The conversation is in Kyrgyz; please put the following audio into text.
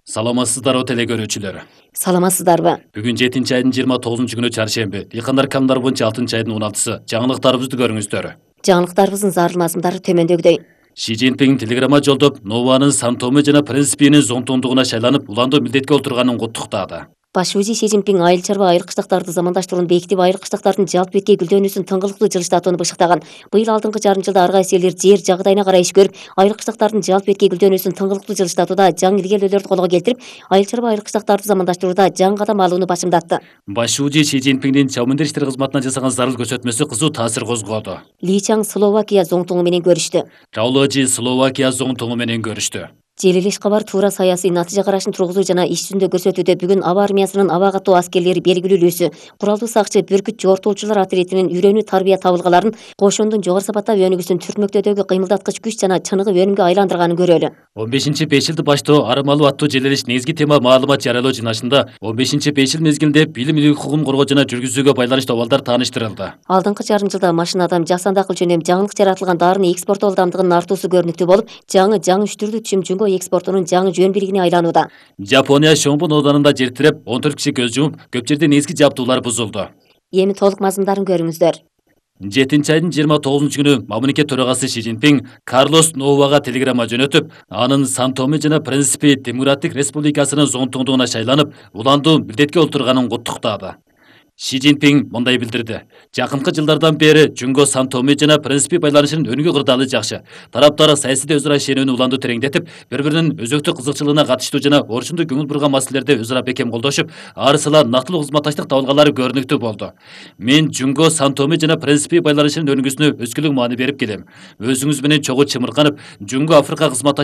Саламатсыздарбы теле көрүүчүлөр. Саламатсыздарбы? Бүгүн 7 айдын 29 чаршемби. Дыйкандар каналдары боюнча 6 айдын 16-сы. Жаңылыктарыбызды көрүңүздөр. Жаңылыктарыбыздын зарыл мазмундары төмөндөгүдөй. Ши Цзиньпин телеграмма жолдоп, Нованын Сан-Томе жана Принципинин зонтондугуна шайланып, уланды милдетке отурганын куттуктады. Баш узи Ши Цзиньпин айыл чарба айыл кыштактарды замандаштырууну бекитип, айыл кыштактардын жалпы беткей гүлдөнүүсүн тыңгылыктуу жылыштатууну бышыктаган. Быйыл алдыңкы жарым жылда ар кайсы элдер жер жагдайына карай иш көрүп, айыл кыштактардын жалпы беткей гүлдөнүүсүн тыңгылыктуу жылыштатууда жаңы илгертүүлөрдү колго келтирип, айыл чарба айыл кыштактарды замандаштырууда жаңы кадам алууну башымдатты. Баш узи Ши Цзиньпиндин чабымдер иштери кызматына жасаган зарыл көрсөтмөсү кызуу таасир козгоду. Ли Чаң Словакия зоңтуңу менен көрүштү. Рауложи Словакия зоңтоңу менен көрүштү. Желилиш кабар туура саясий натыйжа карашын тургузуу жана иш жүзүндө көрсөтүүдө бүгүн аба армиясынын аба катуу аскерлери белгилүүлүүсү, куралдуу сакчы бүркүт жортуучулар отрядынын үйрөнүү тарбия табылгаларын кошондун жогору сапаттагы өнүгүүсүн түртмөктөөдөгү кыймылдаткыч күч жана чыныгы өнүмгө айландырганын көрөлү. 15 жылды баштоо арымалуу аттуу желилиш негизги тема маалымат жарыялоо жыйнашында 15 жыл мезгилинде билим укугун коргоо жана жүргүзүүгө байланыштуу абалдар тааныштырылды. Алдыңкы жарым жылда машинадан жасанды акыл жөнүнөн жаңылык жаратылган дарыны экспорттоо ылдамдыгынын артуусу көрүнүктүү болуп, жаңы үч түрдүү түшүм жөнгө экспортунун жаңы жөн биригине айланууда. Жапония Шомбун оданында жер тиреп, 14 киши көз жумуп, көп жерде негизги жабдуулар бузулду. Эми толук мазмундарын көрүңүздөр. 7 айдын 29 күнү мамлекет төрагасы Ши Цзиньпин Карлос Новага телеграмма жөнөтүп, анын Сан-Томе жана Принципи Демократик Республикасынын зоңтуңдугуна шайланып, уландуу милдетке отурганын куттуктады. Ши Цзиньпин мындай билдирди. Жакынкы жылдардан бери Жүнгө Сан-Томе жана Принципи байланышынын өнүгүү кырдаалы жакшы. Тараптар саясий өз ара ишенүүнү уланду тереңдетип, бири-биринин өзөктүк кызыкчылыгына катыштуу жана орчундуу көңүл бурган маселелерде өз ара бекем колдошуп, арысыла нактылуу кызматташтык табылгалары көрүнүктүү болду. Мен Жүнгө Сан-Томе жана Принципи байланышынын өнүгүүсүнө өзгөлүк маани берип келем. Өзүңүз менен чогуу чымырканып, Жүнгө Африка кызматташтык